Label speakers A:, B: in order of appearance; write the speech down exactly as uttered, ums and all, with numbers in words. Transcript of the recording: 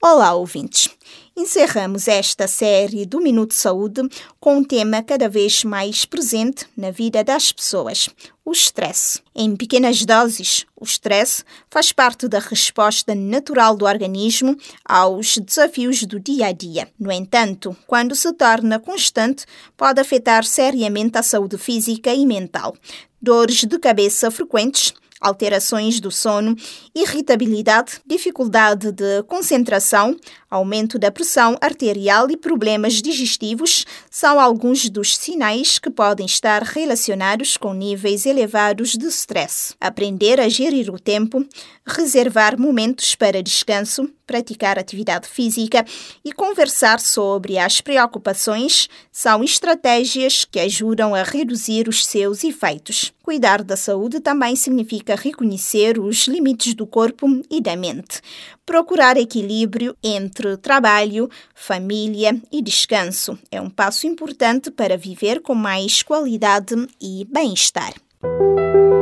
A: Olá, ouvintes! Encerramos esta série do Minuto Saúde com um tema cada vez mais presente na vida das pessoas, o estresse. Em pequenas doses, o estresse faz parte da resposta natural do organismo aos desafios do dia a dia. No entanto, quando se torna constante, pode afetar seriamente a saúde física e mental. Dores de cabeça frequentes, alterações do sono, irritabilidade, dificuldade de concentração, aumento da pressão arterial e problemas digestivos são alguns dos sinais que podem estar relacionados com níveis elevados de stress. Aprender a gerir o tempo, reservar momentos para descanso, praticar atividade física e conversar sobre as preocupações são estratégias que ajudam a reduzir os seus efeitos. Cuidar da saúde também significa reconhecer os limites do corpo e da mente. Procurar equilíbrio entre trabalho, família e descanso é um passo importante para viver com mais qualidade e bem-estar.